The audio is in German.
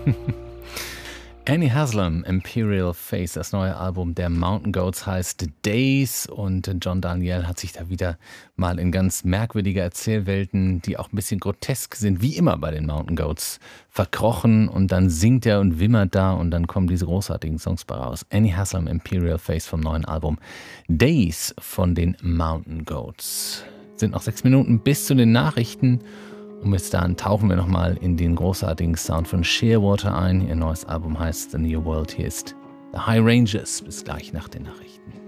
Annie Haslam, Imperial Face, das neue Album der Mountain Goats heißt Days und John Daniel hat sich da wieder mal in ganz merkwürdige Erzählwelten, die auch ein bisschen grotesk sind, wie immer bei den Mountain Goats, verkrochen und dann singt er und wimmert da und dann kommen diese großartigen Songs bei raus. Annie Haslam, Imperial Face vom neuen Album Days von den Mountain Goats. Sind noch 6 Minuten bis zu den Nachrichten. Und bis dahin tauchen wir nochmal in den großartigen Sound von Shearwater ein. Ihr neues Album heißt The New World. Hier ist The High Ranges. Bis gleich nach den Nachrichten.